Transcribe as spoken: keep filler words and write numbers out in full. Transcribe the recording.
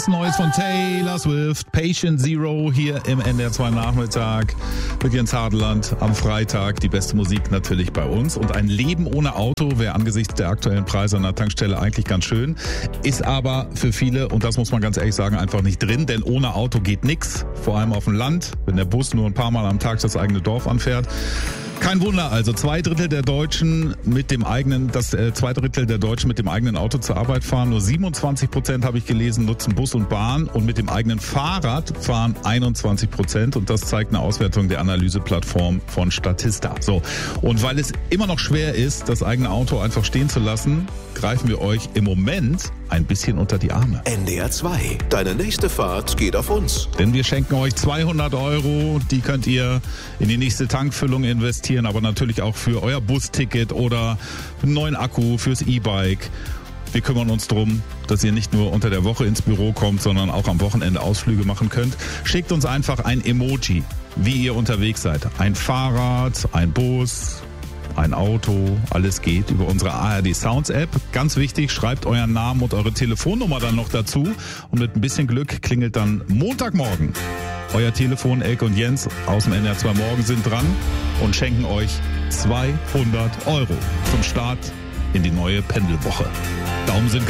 ist Neues von Taylor Swift, Patient Zero hier im N D R zwei Nachmittag mit Jens Hardeland am Freitag. Die beste Musik natürlich bei uns und ein Leben ohne Auto wäre angesichts der aktuellen Preise an der Tankstelle eigentlich ganz schön, ist aber für viele, und das muss man ganz ehrlich sagen, einfach nicht drin, denn ohne Auto geht nix, vor allem auf dem Land, wenn der Bus nur ein paar Mal am Tag das eigene Dorf anfährt. Kein Wunder, also zwei Drittel der Deutschen mit dem eigenen, das äh, zwei Drittel der Deutschen mit dem eigenen Auto zur Arbeit fahren. Nur siebenundzwanzig Prozent, habe ich gelesen, nutzen Bus und Bahn und mit dem eigenen Fahrrad fahren einundzwanzig Prozent und das zeigt eine Auswertung der Analyseplattform von Statista. So, und weil es immer noch schwer ist, das eigene Auto einfach stehen zu lassen, greifen wir euch im Moment ein bisschen unter die Arme. N D R zwei, deine nächste Fahrt geht auf uns. Denn wir schenken euch zweihundert Euro, die könnt ihr in die nächste Tankfüllung investieren, aber natürlich auch für euer Busticket oder einen neuen Akku fürs E-Bike. Wir kümmern uns darum, dass ihr nicht nur unter der Woche ins Büro kommt, sondern auch am Wochenende Ausflüge machen könnt. Schickt uns einfach ein Emoji, wie ihr unterwegs seid. Ein Fahrrad, ein Bus, ein Auto, alles geht über unsere A R D Sounds App. Ganz wichtig, schreibt euren Namen und eure Telefonnummer dann noch dazu und mit ein bisschen Glück klingelt dann Montagmorgen euer Telefon. Elke und Jens aus dem N D R zwei Morgen sind dran und schenken euch zweihundert Euro zum Start in die neue Pendelwoche. Daumen sind